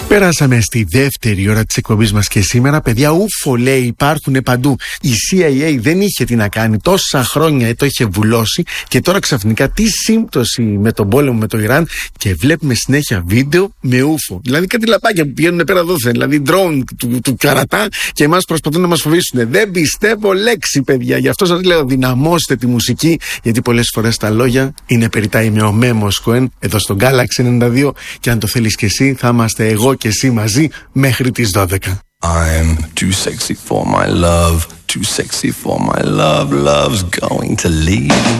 Περάσαμε στη δεύτερη ώρα της εκπομπής μας και σήμερα, παιδιά, ούφο λέει, υπάρχουν παντού. Η CIA δεν είχε τι να κάνει, τόσα χρόνια το είχε βουλώσει και τώρα ξαφνικά τι σύμπτωση με τον πόλεμο με το Ιράν και βλέπουμε συνέχεια βίντεο με ούφο. Δηλαδή κάτι λαπάκια που πηγαίνουν πέρα δόθεν, δηλαδή drone του καρατά και εμάς προσπαθούν να μας φοβήσουν. Δεν πιστεύω λέξη, παιδιά. Γι' αυτό σας λέω, δυναμώστε τη μουσική, γιατί πολλές φορές τα λόγια είναι περιτά. Είμαι ο Μέμος Κοέν, εδώ στο Galaxy 92 και αν το θέλεις και εσύ θα είμαστε εγώ και εσύ μαζί μέχρι τις 12. I'm too sexy for my love, too sexy for my love, love's going to leave.